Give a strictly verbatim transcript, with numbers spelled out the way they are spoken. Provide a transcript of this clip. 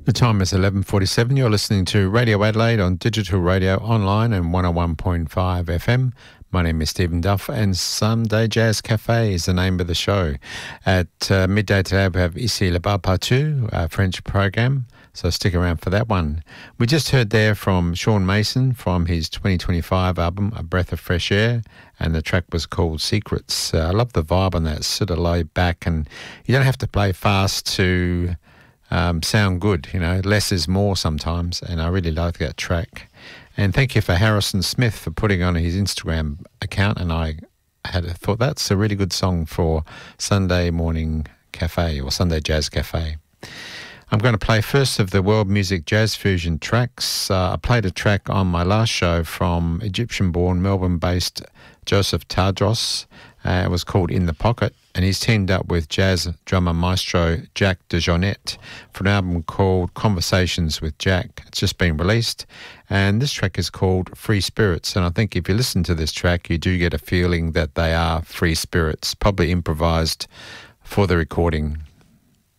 The time is eleven forty-seven. You're listening to Radio Adelaide on digital radio, online and one oh one point five F M. My name is Stephen Duff, and Sunday Jazz Cafe is the name of the show. At uh, midday today we have Ici le Bar Partout, a French program, so stick around for that one. We just heard there from Sean Mason from his twenty twenty-five album, A Breath of Fresh Air, and the track was called Secrets. Uh, I love the vibe on that, sort of laid back, and you don't have to play fast to um, sound good, you know, less is more sometimes, and I really like that track. And thank you for Harrison Smith for putting on his Instagram account, and I had thought that's a really good song for Sunday Morning Cafe or Sunday Jazz Cafe. I'm going to play first of the world music jazz fusion tracks. Uh, I played a track on my last show from Egyptian-born, Melbourne-based Joseph Tadros. Uh, it was called In the Pocket, and he's teamed up with jazz drummer maestro Jack DeJohnette for an album called Conversations with Jack. It's just been released, and this track is called Free Spirits, and I think if you listen to this track, you do get a feeling that they are free spirits, probably improvised for the recording.